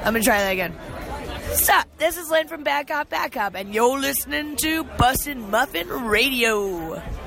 I'm going to try that again. Sup, this is Lynn from Bad Cop, and you're listening to Bussin' Muffin Radio.